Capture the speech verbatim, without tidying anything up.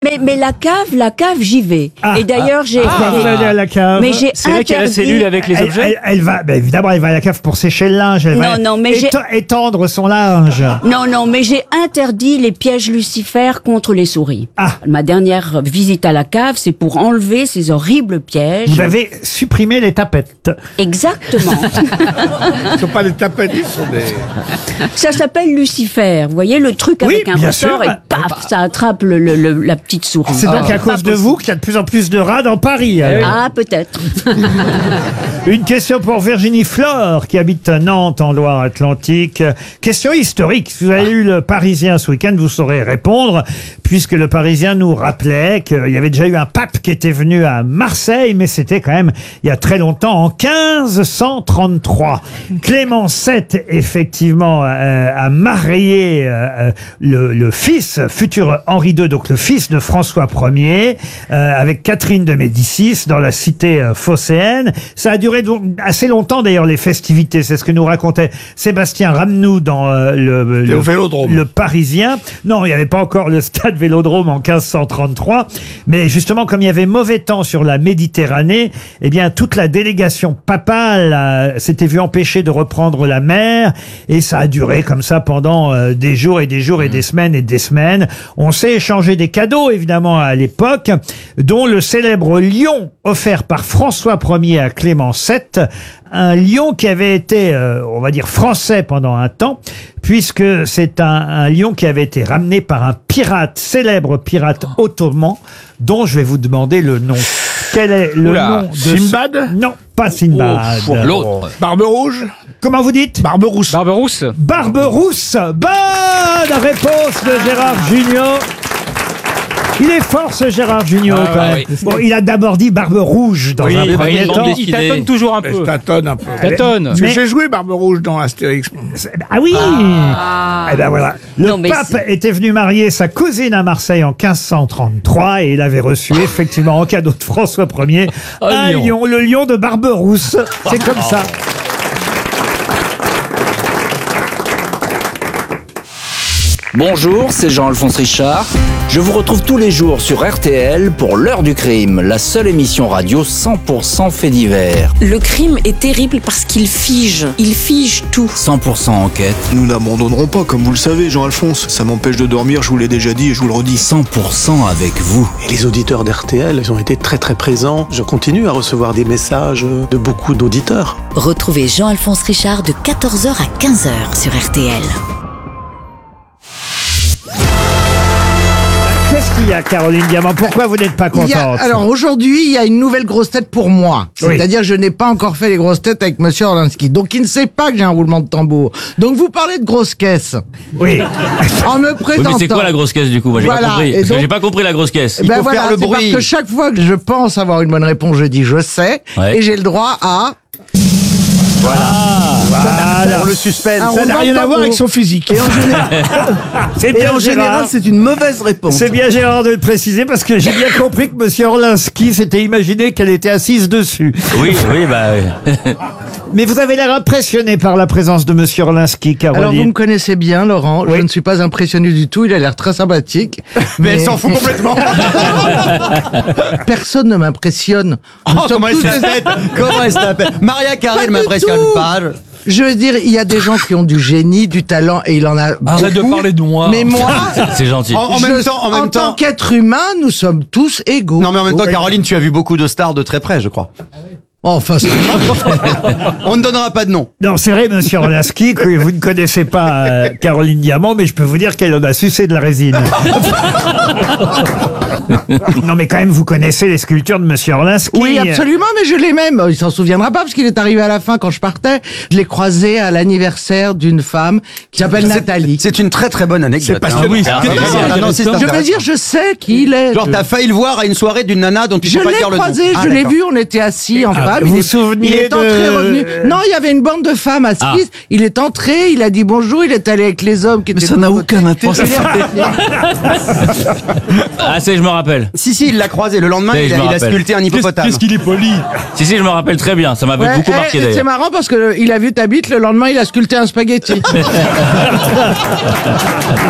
Mais, mais la cave, la cave, j'y vais. Ah, et d'ailleurs, j'ai. Ah, vous allez à la cave. Mais j'ai C'est vrai qu'il y a la interdit- cellule avec les Elle, objets. elle- elle va, ben évidemment, elle va à la cave pour sécher le linge. Elle va Non, non, mais j'ai- éte- étendre son linge. Non, non, mais j'ai interdit les pièges Lucifer contre les souris. Ah. Ma dernière visite à la cave, c'est pour enlever ces horribles pièges. Vous avez supprimé les tapettes. Exactement. Ce ne sont pas des tapettes, ce sont des... Ça s'appelle Lucifer. Vous voyez le truc Oui, avec un bien ressort sûr. et paf, ça attrape le, le- le- la petite souris. C'est donc Ah. à cause de vous qu'il y a de plus en plus de rats dans Paris. alors. Ah, peut-être. Une question pour Virginie Flore, qui habite à Nantes, en Loire-Atlantique. Question historique. Si vous avez lu le Parisien ce week-end, vous saurez répondre, puisque le Parisien nous rappelait qu'il y avait déjà eu un pape qui était venu à Marseille, mais c'était quand même il y a très longtemps, en quinze cent trente-trois. Clément sept, effectivement, euh, a marié euh, le, le fils, futur Henri deux, donc le fils de François Ier, euh, avec Catherine de Médicis, dans la cité euh, phocéenne. Ça a duré donc assez longtemps, d'ailleurs, les festivités. C'est ce que nous racontait Sébastien Ramnou dans euh, le, Le Vélodrome. le Parisien. Non, il n'y avait pas encore le stade Vélodrome en quinze cent trente-trois. Mais justement, comme il y avait mauvais temps sur la Méditerranée, eh bien, toute la délégation papale euh, s'était vue empêchée de reprendre la mer. Et ça a duré comme ça pendant euh, des jours et des jours et des semaines et des semaines. On s'est échangé des cadeaux, évidemment, à l'époque, dont le célèbre lion offert par François Ier à Clément sept, un lion qui avait été, euh, on va dire, français pendant un temps, puisque c'est un, un lion qui avait été ramené par un pirate, célèbre pirate ottoman, dont je vais vous demander le nom. Quel est le Oula, nom de ce- Sinbad Non, pas Sinbad. Oh, l'autre. Barbe rouge. Comment vous dites? Barbe rousse. Barberousse. Barberousse. Bonne réponse de Gérard Junior. Il est fort, ce Gérard Junior, Ah, quand ouais, même. oui. Bon, il a d'abord dit Barbe Rouge dans Oui, un bah, premier il, temps. il tâtonne toujours un Je peu. tâtonne un peu. Tâtonne. Parce que Mais- j'ai joué Barbe rouge dans Astérix. Ah oui. Eh ben voilà. Le Non, mais pape c'est- était venu marier sa cousine à Marseille en quinze cent trente-trois et il avait reçu effectivement en cadeau de François Ier Un un lion. lion, le lion de Barberousse. C'est comme ça. Bonjour, c'est Jean-Alphonse Richard. Je vous retrouve tous les jours sur R T L pour l'heure du crime, la seule émission radio cent pour cent fait divers. Le crime est terrible parce qu'il fige. Il fige tout. cent pour cent enquête, Nous n'abandonnerons pas, comme vous le savez, Jean-Alphonse. Ça m'empêche de dormir, je vous l'ai déjà dit et je vous le redis. cent pour cent avec vous. Et les auditeurs d'R T L, ils ont été très très présents. Je continue à recevoir des messages de beaucoup d'auditeurs. Retrouvez Jean-Alphonse Richard de quatorze heures à quinze heures sur R T L. Qu'est-ce qu'il y a, Caroline Diamant? Pourquoi vous n'êtes pas Il y a- contente? alors aujourd'hui, il y a une nouvelle grosse tête pour moi. Oui. C'est-à-dire, je n'ai pas encore fait les grosses têtes avec Monsieur Orlinski. Donc, il ne sait pas que j'ai un roulement de tambour. Donc, vous parlez de grosses caisses. Oui. En me Oui, présentant. mais c'est quoi la grosse caisse du coup? Moi j'ai Voilà, pas compris. et Parce que donc- j'ai pas compris la grosse caisse. Ben Il faut voilà, faire le c'est bruit. parce que chaque fois que je pense avoir une bonne réponse, je dis je sais. Ouais. Et j'ai le droit à... Voilà. Pour le suspense. Un Ça n'a roulement rien de à voir avec tambour. son physique. C'est Et bien en général, Gérard. c'est une mauvaise réponse. C'est bien Gérard de le préciser parce que j'ai bien compris que Monsieur Orlinski s'était imaginé qu'elle était assise dessus. Oui, oui, bah. oui. Mais vous avez l'air impressionné par la présence de Monsieur Orlinski, Caroline. Alors, vous me connaissez bien, Laurent. Oui. Je ne suis pas impressionné du tout. Il a l'air très sympathique. Mais elle s'en fout complètement. Personne ne m'impressionne. Nous Oh, sommes comment elle tous- s'appelle Comment elle s'appelle Maria Carré ne Pas du m'impressionne tout. pas. Je veux dire, il y a des gens qui ont du génie, du talent, et il en a Arrête de beaucoup. parler de moi. Mais moi, C'est gentil. En, en je- même temps, en même tant temps. qu'être humain, nous sommes tous égaux. Non mais en même temps, Oui. Caroline, tu as vu beaucoup de stars de très près, je crois. Enfin, c'est- On ne donnera pas de nom. Non, c'est vrai, Monsieur Orlinski, que vous ne connaissez pas euh, Caroline Diamant, mais je peux vous dire qu'elle en a sucé de la résine. Non, mais quand même, vous connaissez les sculptures de Monsieur Orlinski. oui, absolument, mais je l'ai même. Il s'en souviendra pas parce qu'il est arrivé à la fin quand je partais. Je l'ai croisé à l'anniversaire d'une femme qui s'appelle Nathalie. C'est une très très bonne anecdote. C'est passionnant. hein. Oui, Ah, c'est oui, très oui, bien. oui, Ah, non, c'est Je veux intéressant. dire, je sais qui il est. Genre, t'as failli le voir à une soirée d'une nana dont tu Je peux pas l'ai dire le nom. croisé, Ah, je l'ai d'accord. vu, on était assis en femme. vous il vous est, souveniez il est entré, de- revenu. Non, il y avait une bande de femmes assises. Ah. Il est entré, il a dit bonjour, il est allé avec les hommes qui étaient. ça de n'a l'autre aucun côté. intérêt. Ah, c'est, je me rappelle. Si, si, il l'a croisé. Le lendemain, Oui, il je a, me il a rappelle. sculpté un hippopotame. qu'il est poli. Si, si, je me rappelle très bien. Ça m'avait Ouais, beaucoup eh, marqué et c'est d'ailleurs. marrant parce que il a vu ta bite, le lendemain il a sculpté un spaghetti.